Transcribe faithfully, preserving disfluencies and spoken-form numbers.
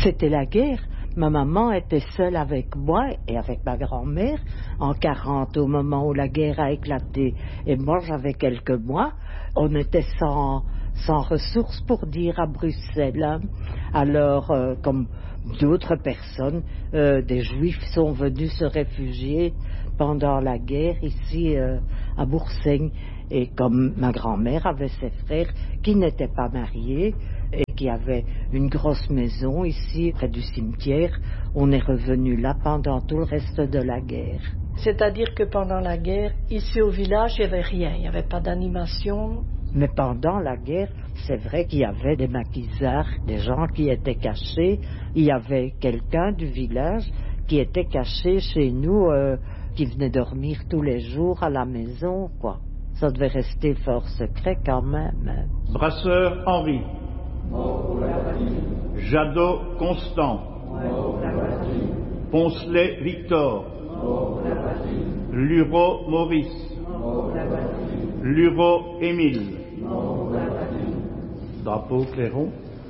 C'était la guerre. Ma maman était seule avec moi et avec ma grand-mère en quarante au moment où la guerre a éclaté. Et moi j'avais quelques mois. On était sans, sans ressources pour dire à Bruxelles. Hein. Alors euh, comme d'autres personnes, euh, des juifs sont venus se réfugier pendant la guerre ici euh, à Boursaigne. Et comme ma grand-mère avait ses frères qui n'étaient pas mariés et qui avaient une grosse maison ici près du cimetière, on est revenu là pendant tout le reste de la guerre. C'est-à-dire que pendant la guerre, ici au village, il n'y avait rien, il n'y avait pas d'animation. Mais pendant la guerre, c'est vrai qu'il y avait des maquisards, des gens qui étaient cachés. Il y avait quelqu'un du village qui était caché chez nous, euh, qui venait dormir tous les jours à la maison, quoi. Ça devait rester fort secret quand même. Brasseur Henri. Jadot Constant. Poncelet Victor. Lureau Maurice. Lureau Émile. Drapeau Clairon.